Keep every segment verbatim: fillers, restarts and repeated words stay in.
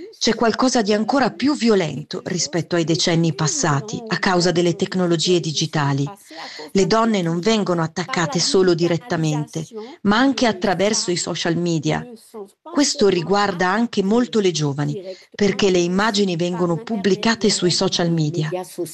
c'è qualcosa di ancora più violento rispetto ai decenni passati a causa delle tecnologie digitali. Le donne non vengono attaccate solo direttamente, ma anche attraverso i social media. Questo riguarda anche molto le giovani, perché le immagini vengono pubblicate sui social media.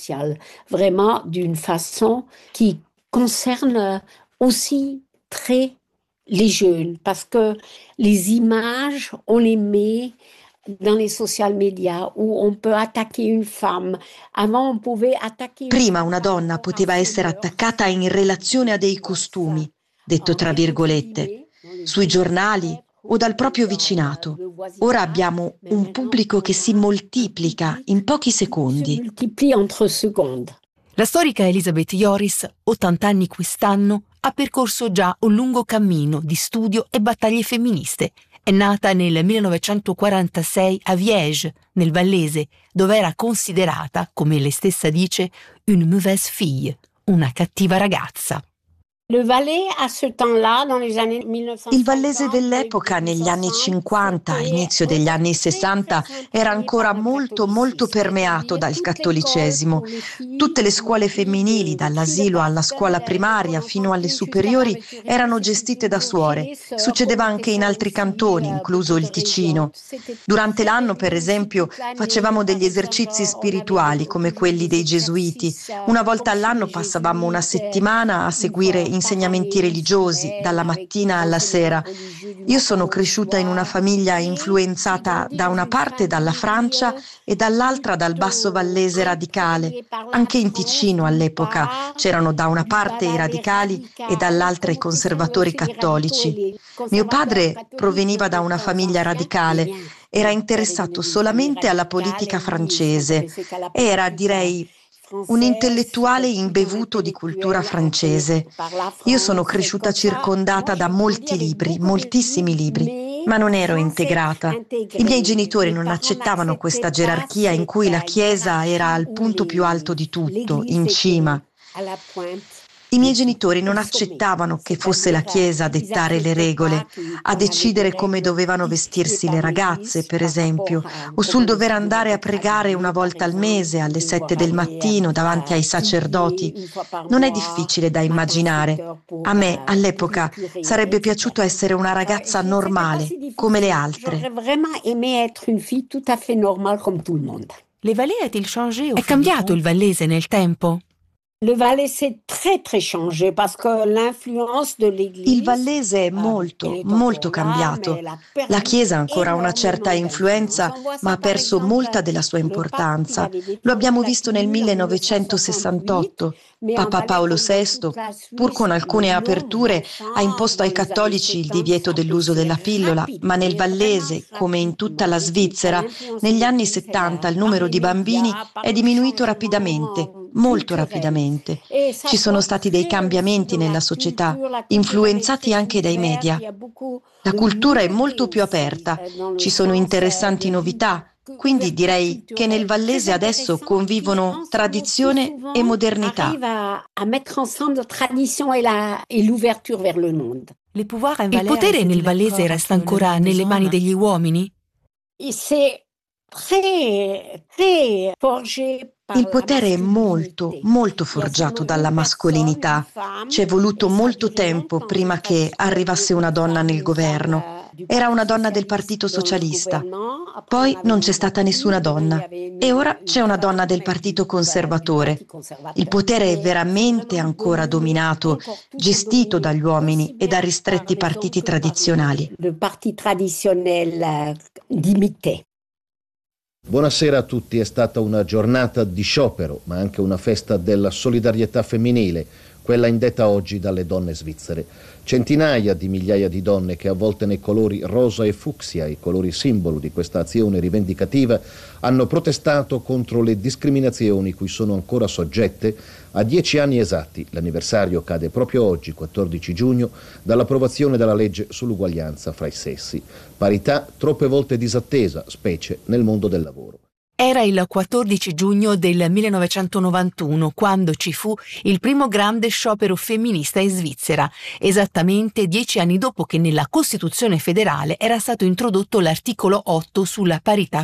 Vraiment d'une façon qui concerne aussi très les jeunes, parce que les images, on les met dans les social media où on peut attaquer une femme. Avant, on pouvait attaquer une Prima femme una par donna rapport à poteva ses essere mœurs. attaccata in relazione a dei costumi, detto tra virgolette, sui giornali o dal proprio vicinato. Ora abbiamo un pubblico che si moltiplica in pochi Se secondi. multiplie entre secondes. La storica Elizabeth Joris, ottanta anni quest'anno, ha percorso già un lungo cammino di studio e battaglie femministe. È nata nel millenovecentoquarantasei a Viège, nel Vallese, dove era considerata, come lei stessa dice, une mauvaise fille, una cattiva ragazza. Le Valais, à ce temps-là, dans les années millenovecentocinquanta, Il Vallese dell'epoca, negli anni cinquanta, inizio degli anni sessanta, era ancora molto molto permeato dal cattolicesimo. Tutte le scuole femminili, dall'asilo alla scuola primaria fino alle superiori, erano gestite da suore. Succedeva anche in altri cantoni, incluso il Ticino. Durante l'anno, per esempio, facevamo degli esercizi spirituali come quelli dei gesuiti. Una volta all'anno passavamo una settimana a seguire insegnamenti religiosi, dalla mattina alla sera. Io sono cresciuta in una famiglia influenzata da una parte dalla Francia e dall'altra dal basso vallese radicale. Anche in Ticino all'epoca c'erano da una parte i radicali e dall'altra i conservatori cattolici. Mio padre proveniva da una famiglia radicale, era interessato solamente alla politica francese. Era, direi, un intellettuale imbevuto di cultura francese. Io sono cresciuta circondata da molti libri, moltissimi libri, ma non ero integrata. I miei genitori non accettavano questa gerarchia in cui la Chiesa era al punto più alto di tutto, in cima. I miei genitori non accettavano che fosse la Chiesa a dettare le regole, a decidere come dovevano vestirsi le ragazze, per esempio, o sul dover andare a pregare una volta al mese alle sette del mattino davanti ai sacerdoti. Non è difficile da immaginare. A me, all'epoca, sarebbe piaciuto essere una ragazza normale, come le altre. È cambiato il vallese nel tempo? Le Valais s'est très très changé parce que l'influence de l'Église. Il vallese è molto, molto cambiato. La Chiesa ha ancora una certa influenza, ma ha perso molta della sua importanza. Lo abbiamo visto nel millenovecentosessantotto. Papa Paolo sesto, pur con alcune aperture, ha imposto ai cattolici il divieto dell'uso della pillola, ma nel vallese, come in tutta la Svizzera, negli anni settanta il numero di bambini è diminuito rapidamente, molto rapidamente. Ci sono stati dei cambiamenti nella società, influenzati anche dai media. La cultura è molto più aperta, ci sono interessanti novità. Quindi direi che nel vallese adesso convivono tradizione e modernità. Il potere nel vallese resta ancora nelle mani degli uomini? Il potere è molto, molto forgiato dalla mascolinità. Ci è voluto molto tempo prima che arrivasse una donna nel governo. Era una donna del Partito Socialista. Poi non c'è stata nessuna donna. E ora c'è una donna del Partito Conservatore. Il potere è veramente ancora dominato, gestito dagli uomini e da ristretti partiti tradizionali. Buonasera a tutti, è stata una giornata di sciopero, ma anche una festa della solidarietà femminile, quella indetta oggi dalle donne svizzere. Centinaia di migliaia di donne che, avvolte nei colori rosa e fucsia, i colori simbolo di questa azione rivendicativa, hanno protestato contro le discriminazioni cui sono ancora soggette a dieci anni esatti. L'anniversario cade proprio oggi, quattordici giugno, dall'approvazione della legge sull'uguaglianza fra i sessi. Parità troppe volte disattesa, specie nel mondo del lavoro. Era il quattordici giugno del millenovecentonovantuno quando ci fu il primo grande sciopero femminista in Svizzera, esattamente dieci anni dopo che nella Costituzione federale era stato introdotto l'articolo otto sulla parità